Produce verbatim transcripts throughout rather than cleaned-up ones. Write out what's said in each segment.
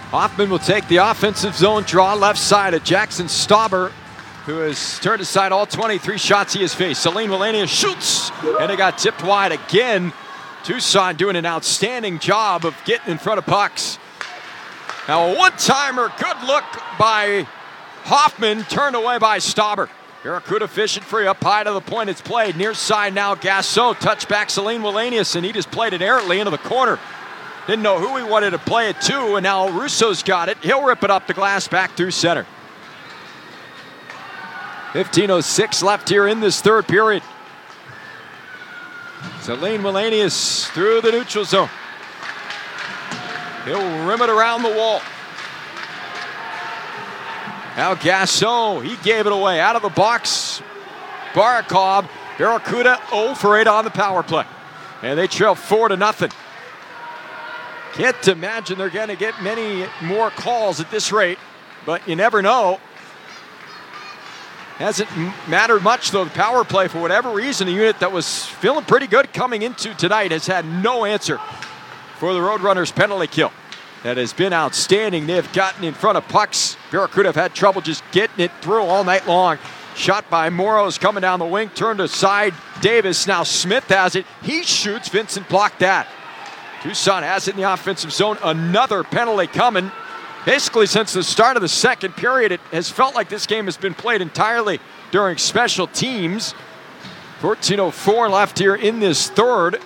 Hoffman will take the offensive zone draw left side of Jackson Stauber, who has turned aside all twenty-three shots he has faced. Salim Wallenius shoots, and it got tipped wide again. Tucson doing an outstanding job of getting in front of pucks. Now a one-timer, good look by Hoffman, turned away by Stauber. Barracuda fishing free up high to the point. It's played near side now. Gasso touchback Salim Wallenius, and he just played it airily into the corner. Didn't know who he wanted to play it to, and now Russo's got it. He'll rip it up the glass back through center. fifteen oh six left here in this third period. Salim Wallenius through the neutral zone. He'll rim it around the wall. Now Gasso, he gave it away out of the box. Barakov, Barracuda oh for eight on the power play. And they trail four to nothing. Can't imagine they're going to get many more calls at this rate, but you never know. Hasn't mattered much, though. The power play, for whatever reason, a unit that was feeling pretty good coming into tonight has had no answer for the Roadrunners' penalty kill. That has been outstanding. They've gotten in front of pucks. Barracuda have had trouble just getting it through all night long. Shot by Moros coming down the wing, turned aside Davis. Now Smith has it. He shoots. Vincent blocked that. Tucson has it in the offensive zone. Another penalty coming. Basically, since the start of the second period, it has felt like this game has been played entirely during special teams. fourteen oh four left here in this third.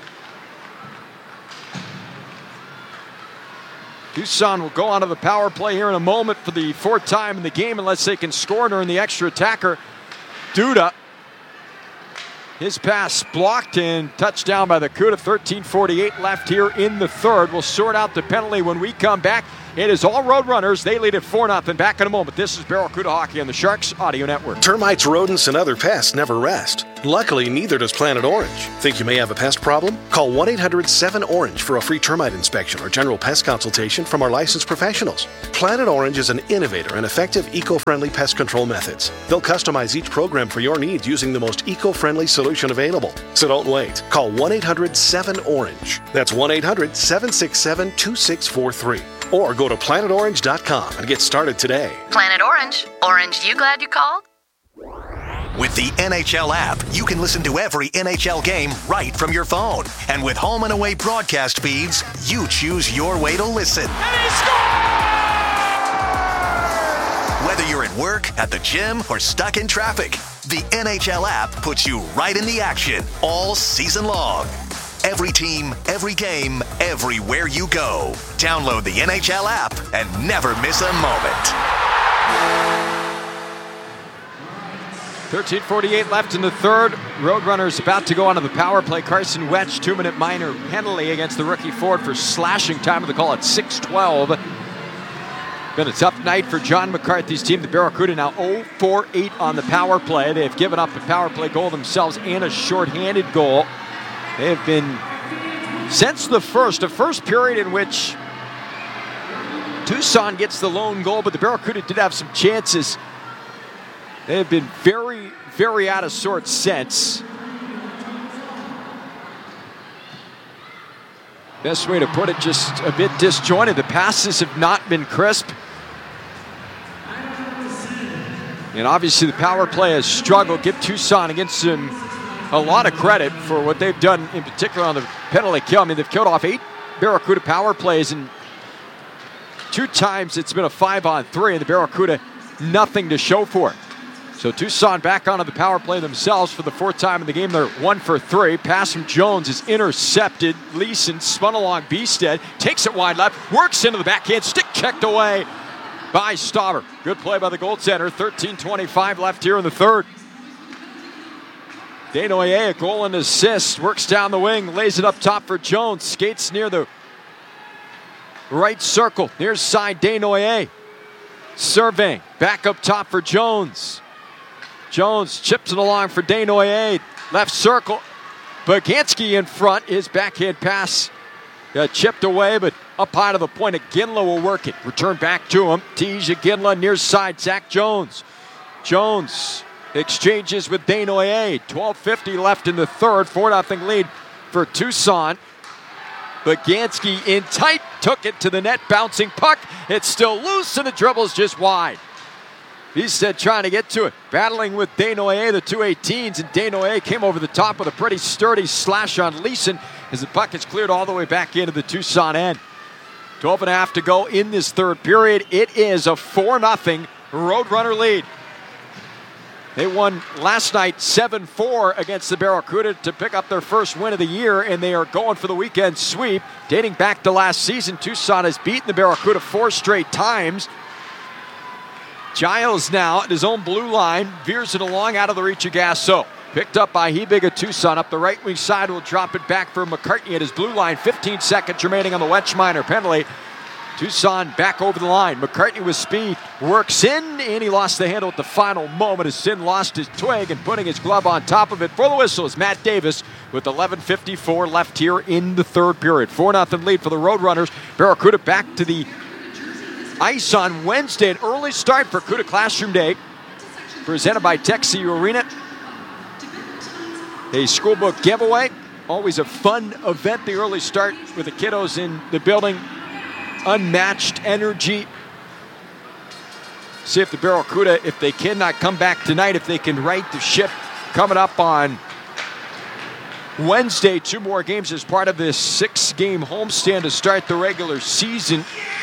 Tucson will go onto the power play here in a moment for the fourth time in the game, unless they can score during the extra attacker. Duda. His pass blocked and touchdown by the Cuda. thirteen forty-eight left here in the third. We'll sort out the penalty when we come back. It is all Roadrunners. They lead at four nothing. Back in a moment. This is Barracuda Hockey on the Sharks Audio Network. Termites, rodents, and other pests never rest. Luckily, neither does Planet Orange. Think you may have a pest problem? Call one eight hundred seven orange for a free termite inspection or general pest consultation from our licensed professionals. Planet Orange is an innovator and effective eco-friendly pest control methods. They'll customize each program for your needs using the most eco-friendly solution available. So don't wait. Call one eight hundred seven orange. That's one eight hundred seven six seven two six four three. Or go to planet orange dot com and get started today. Planet Orange. Orange, you glad you called? With the N H L app, you can listen to every N H L game right from your phone. And with home and away broadcast feeds, you choose your way to listen. And he scores! Whether you're at work, at the gym, or stuck in traffic, the N H L app puts you right in the action all season long. Every team, every game, everywhere you go. Download the N H L app and never miss a moment. thirteen forty-eight left in the third. Roadrunners about to go onto the power play. Carson Wetch, two-minute minor penalty against the rookie Ford for slashing time of the call at six twelve. Been a tough night for John McCarthy's team. The Barracuda now oh for eight on the power play. They have given up a power play goal themselves and a shorthanded goal. They have been, since the first, a first period in which Tucson gets the lone goal, but the Barracuda did have some chances. They have been very, very out of sorts since. Best way to put it, just a bit disjointed. The passes have not been crisp. And obviously the power play has struggled. Give Tucson against them a lot of credit for what they've done, in particular on the penalty kill. I mean, they've killed off eight Barracuda power plays, and two times it's been a five on three, and the Barracuda nothing to show for it. So Tucson back onto the power play themselves for the fourth time in the game. They're one for three. Pass from Jones is intercepted. Leeson spun along Beestead, takes it wide left, works into the backhand, stick checked away by Stauber. Good play by the goaltender. thirteen twenty-five left here in the third. Desnoyers, a goal and assist, works down the wing, lays it up top for Jones, skates near the right circle, near side Desnoyers. Surveying, back up top for Jones. Jones chips it along for Desnoyers, left circle. Boganski in front, his backhand pass got chipped away, but up high to the point. Iginla will work it, return back to him. Tej Iginla near side, Zach Jones. Jones exchanges with Desnoyers. twelve fifty left in the third. four nothing lead for Tucson. Bagansky in tight, took it to the net, bouncing puck. It's still loose, and the dribble's just wide. Bjugstad trying to get to it, battling with Desnoyers, the two eighteens, and Desnoyers came over the top with a pretty sturdy slash on Leeson as the puck is cleared all the way back into the Tucson end. twelve and a half to go in this third period. It is a four nothing Roadrunner lead. They won last night seven four against the Barracuda to pick up their first win of the year, and they are going for the weekend sweep. Dating back to last season, Tucson has beaten the Barracuda four straight times. Giles now at his own blue line, veers it along out of the reach of Gasso. Picked up by Hebig of Tucson up the right wing side, will drop it back for McCartney at his blue line. fifteen seconds remaining on the Wetschmeiner penalty. Tucson back over the line. McCartney with speed works in, and he lost the handle at the final moment as Sin lost his twig, and putting his glove on top of it for the whistle is Matt Davis with eleven fifty-four left here in the third period. four nothing lead for the Roadrunners. Barracuda back to the ice on Wednesday. An early start for Cuda Classroom Day, presented by Texi Arena. A schoolbook giveaway. Always a fun event, the early start with the kiddos in the building. Unmatched energy. See if the Barracuda, if they cannot come back tonight, if they can right the ship. Coming up on Wednesday, two more games as part of this six-game homestand to start the regular season.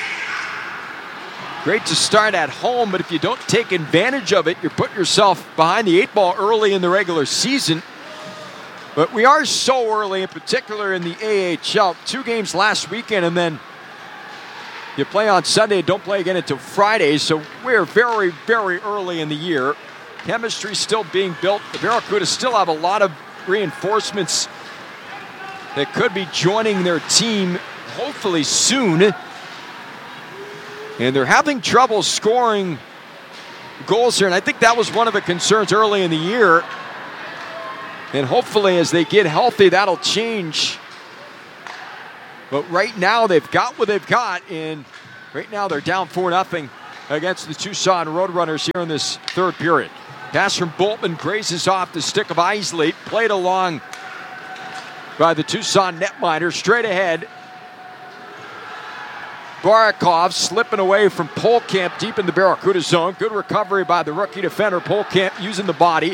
Great to start at home, but if you don't take advantage of it, you're putting yourself behind the eight ball early in the regular season. But we are so early, in particular in the A H L. Two games last weekend, and then you play on Sunday, don't play again until Friday, so we're very, very early in the year. Chemistry still being built. The Barracuda still have a lot of reinforcements that could be joining their team hopefully soon. And they're having trouble scoring goals here, and I think that was one of the concerns early in the year. And hopefully as they get healthy, that'll change. But right now, they've got what they've got, and right now they're down four nothing against the Tucson Roadrunners here in this third period. Pass from Boltman grazes off the stick of Isley, played along by the Tucson netminder, straight ahead. Barakov slipping away from Polkamp deep in the Barracuda zone. Good recovery by the rookie defender, Polkamp, using the body.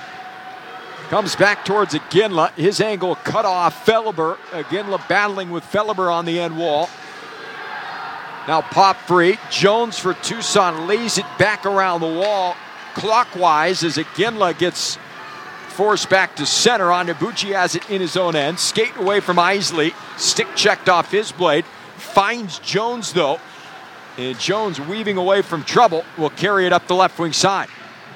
Comes back towards Iginla. His angle cut off Felleber. Iginla battling with Felleber on the end wall. Now pop free. Jones for Tucson lays it back around the wall clockwise as Iginla gets forced back to center. On Nabucci has it in his own end. Skating away from Isley. Stick checked off his blade. Finds Jones though. And Jones, weaving away from trouble, will carry it up the left wing side.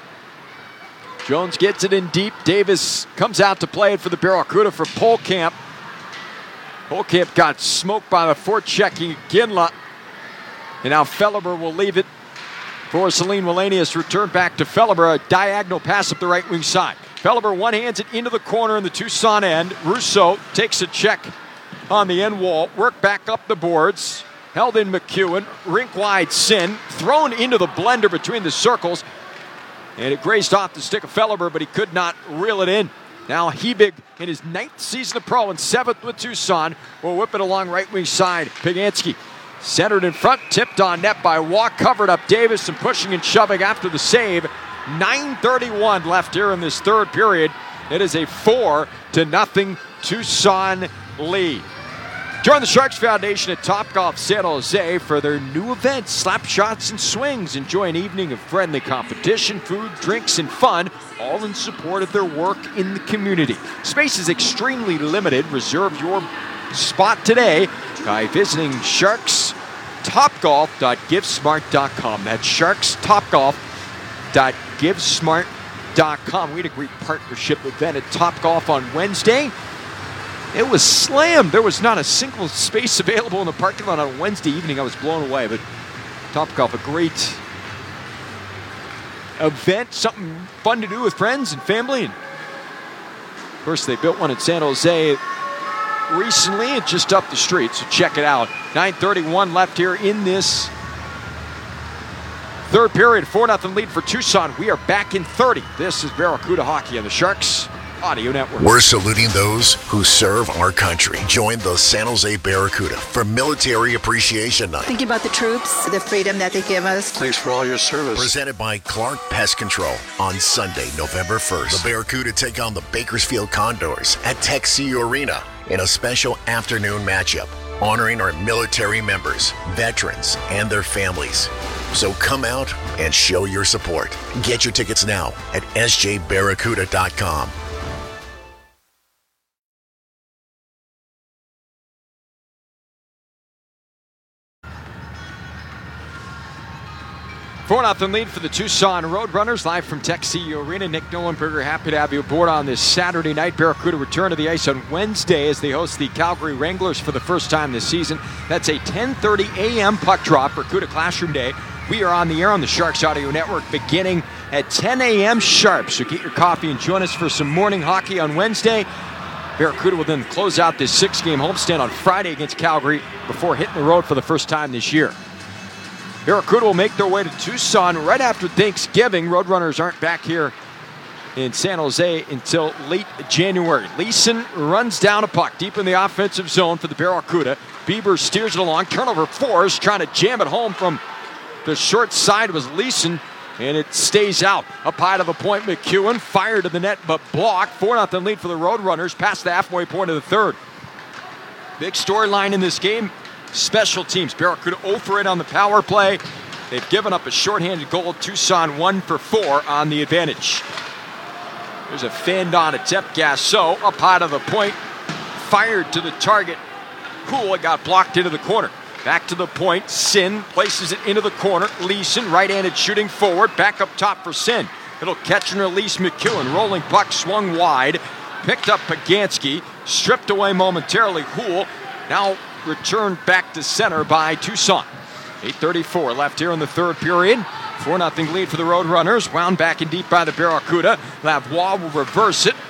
Jones gets it in deep. Davis comes out to play it for the Barracuda for Polkamp. Polkamp got smoked by the forechecking Iginla. And now Felleber will leave it for Celine Wallenius. Return back to Felleber. A diagonal pass up the right wing side. Felleber one-hands it into the corner in the Tucson end. Rousseau takes a check on the end wall. Work back up the boards. Held in McEwen. Rink wide Sin. Thrown into the blender between the circles. And it grazed off the stick of Felleber, but he could not reel it in. Now Hebig, in his ninth season of pro and seventh with Tucson, will whip it along right wing side. Pigansky centered in front, tipped on net by Walk, covered up Davis, and pushing and shoving after the save. nine thirty-one left here in this third period. It is a four to nothing Tucson lead. Join the Sharks Foundation at Topgolf San Jose for their new event, Slap Shots and Swings. Enjoy an evening of friendly competition, food, drinks, and fun, all in support of their work in the community. Space is extremely limited. Reserve your spot today by visiting sharks topgolf dot givesmart dot com. That's sharks topgolf dot givesmart dot com. We had a great partnership event at Topgolf on Wednesday. It was slammed. There was not a single space available in the parking lot on Wednesday evening. I was blown away, but Topgolf, a great event, something fun to do with friends and family. And of course, they built one in San Jose recently and just up the street, so check it out. nine thirty-one left here in this third period. four nothing lead for Tucson. We are back in thirty. This is Barracuda Hockey on the Sharks Audio Network. We're saluting those who serve our country. Join the San Jose Barracuda for Military Appreciation Night. Thinking about the troops, the freedom that they give us. Thanks for all your service. Presented by Clark Pest Control on Sunday, November first. The Barracuda take on the Bakersfield Condors at Texas Arena in a special afternoon matchup, honoring our military members, veterans, and their families. So come out and show your support. Get your tickets now at s j barracuda dot com. four nothing lead for the Tucson Roadrunners, live from Tech C E O Arena. Nick Nolenberger, happy to have you aboard on this Saturday night. Barracuda return to the ice on Wednesday as they host the Calgary Wranglers for the first time this season. That's a ten thirty a.m. puck drop, Barracuda Classroom Day. We are on the air on the Sharks Audio Network beginning at ten a.m. sharp, so get your coffee and join us for some morning hockey on Wednesday. Barracuda will then close out this six-game homestand on Friday against Calgary before hitting the road for the first time this year. Barracuda will make their way to Tucson right after Thanksgiving. Roadrunners aren't back here in San Jose until late January. Leeson runs down a puck deep in the offensive zone for the Barracuda. Bieber steers it along. Turnover force, trying to jam it home from the short side was Leeson, and it stays out. Up high to the point, McEwen fired to the net, but blocked. four nothing lead for the Roadrunners past the halfway point of the third. Big storyline in this game. Special teams. Barracuda oh for eight on the power play. They've given up a shorthanded goal. Tucson one for four on the advantage. There's a fend on attempt. Gasso up high to the point. Fired to the target. Cool, it got blocked into the corner. Back to the point. Sin places it into the corner. Leeson, right-handed shooting forward. Back up top for Sin. It'll catch and release McEwen. Rolling puck swung wide. Picked up Pagansky. Stripped away momentarily. Hool now returned back to center by Tucson. eight thirty-four left here in the third period. four nothing lead for the Roadrunners. Wound back and deep by the Barracuda. Lavoie will reverse it.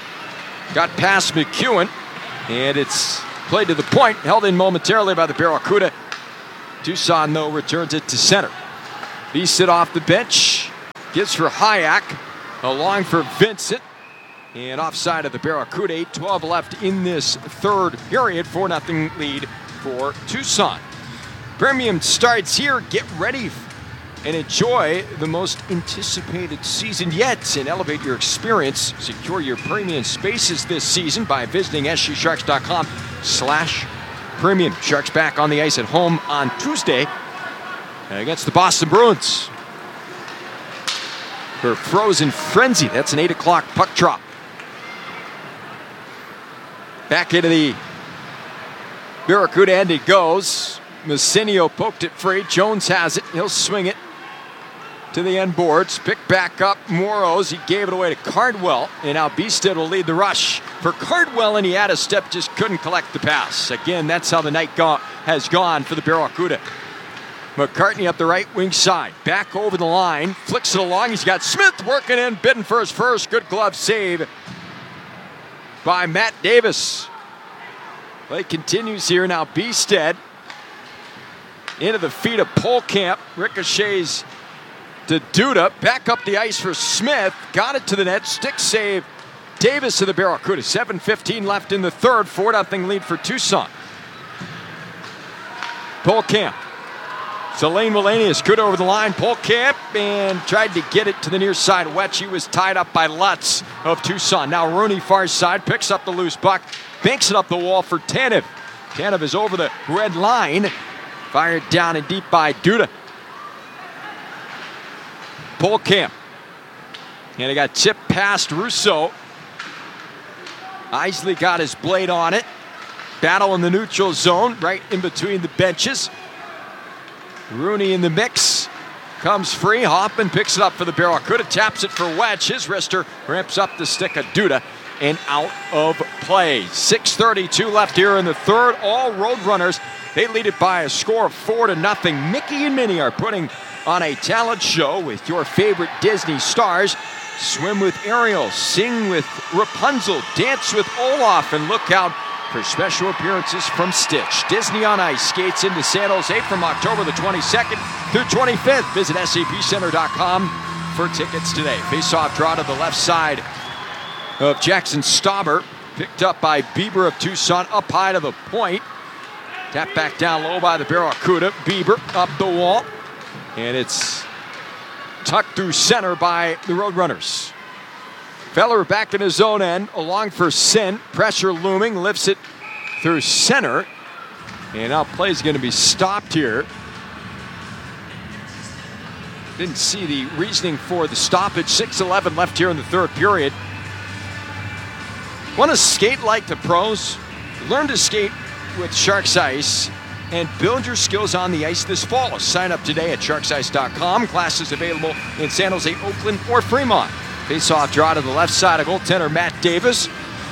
Got past McEwen. And it's played to the point. Held in momentarily by the Barracuda. Tucson, though, returns it to center. Beast it off the bench. Gives for Hayek. Along for Vincent. And offside of the Barracuda. eight twelve left in this third period. four nothing lead for Tucson. Premium starts here. Get ready and enjoy the most anticipated season yet and elevate your experience. Secure your premium spaces this season by visiting s g sharks dot com slash premium. Sharks back on the ice at home on Tuesday against the Boston Bruins for Frozen Frenzy. That's an eight o'clock puck drop. Back into the Barracuda end it goes. Messinio poked it free. Jones has it. He'll swing it to the end boards. Picked back up. Moros. He gave it away to Cardwell. And now Beasted will lead the rush for Cardwell, and he had a step, just couldn't collect the pass. Again, that's how the night go- has gone for the Barracuda. McCartney up the right wing side. Back over the line. Flicks it along. He's got Smith working in. Bidding for his first. Good glove save by Matt Davis. Play continues here now. Beasted into the feet of Polkamp. Ricochets to Duda. Back up the ice for Smith. Got it to the net. Stick save. Davis to the Barracuda. seven fifteen left in the third. four nothing lead for Tucson. Polkamp. Selene Wallenius could over the line. Polkamp and tried to get it to the near side. Wetchy was tied up by Lutz of Tucson. Now Rooney far side picks up the loose puck. Banks it up the wall for Tanev. Tanev is over the red line. Fired down and deep by Duda. Polkamp. And he got tipped past Russo. Isley got his blade on it. Battle in the neutral zone, right in between the benches. Rooney in the mix. Comes free. Hoffman picks it up for the Barracuda. Taps it for Wedge. His wrister ramps up the stick of Duda. And out of play. six thirty-two left here in the third. All Roadrunners, they lead it by a score of four to nothing. Mickey and Minnie are putting on a talent show with your favorite Disney stars. Swim with Ariel, sing with Rapunzel, dance with Olaf, and look out for special appearances from Stitch. Disney on Ice skates into San Jose from October the twenty-second through twenty-fifth. Visit S A P center dot com for tickets today. Face-off draw to the left side of Jackson Stauber. Picked up by Bieber of Tucson, up high to the point. Tap back down low by the Barracuda. Bieber up the wall. And it's tucked through center by the Roadrunners. Feller back in his own end, along for Sin. Pressure looming, lifts it through center. And now play's going to be stopped here. Didn't see the reasoning for the stoppage. six eleven left here in the third period. Want to skate like the pros? Learn to skate with Sharks Ice and build your skills on the ice this fall. Sign up today at sharks ice dot com. Classes available in San Jose, Oakland, or Fremont. Face-off draw to the left side of goaltender Matt Davis.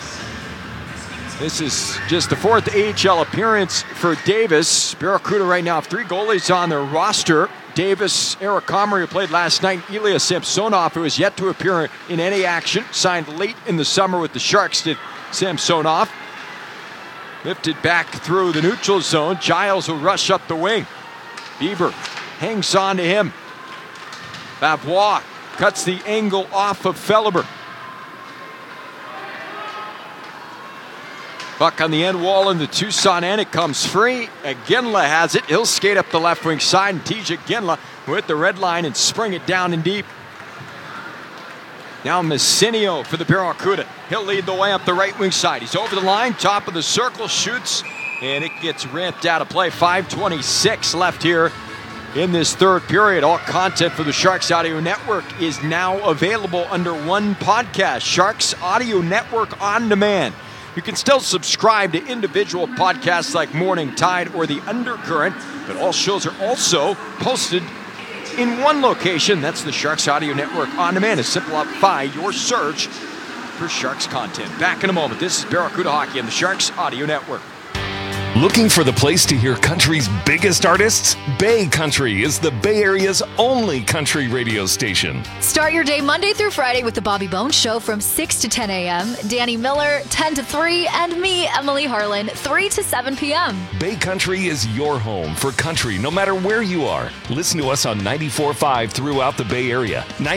This is just the fourth A H L appearance for Davis. Barracuda right now have three goalies on their roster. Davis, Eric Comrie, who played last night, Ilya Samsonov, who has yet to appear in any action, signed late in the summer with the Sharks, did Samsonov. Lifted back through the neutral zone. Giles will rush up the wing. Bieber hangs on to him. Bavois cuts the angle off of Felleber. Puck on the end wall in the Tucson end. It comes free. Ginla has it. He'll skate up the left wing side. And T J Ginla with the red line and spring it down and deep. Now Messinio for the Barracuda. He'll lead the way up the right wing side. He's over the line, top of the circle, shoots, and it gets ripped out of play. five twenty-six left here in this third period. All content for the Sharks Audio Network is now available under one podcast, Sharks Audio Network On Demand. You can still subscribe to individual podcasts like Morning Tide or The Undercurrent, but all shows are also posted in one location. That's the Sharks Audio Network On Demand. To simplify your search for Sharks content. Back in a moment. This is Barracuda Hockey on the Sharks Audio Network. Looking for the place to hear country's biggest artists? Bay Country is the Bay Area's only country radio station. Start your day Monday through Friday with the Bobby Bones Show from six to ten a.m., Danny Miller, ten to three, and me, Emily Harlan, three to seven p.m. Bay Country is your home for country no matter where you are. Listen to us on ninety-four point five throughout the Bay Area.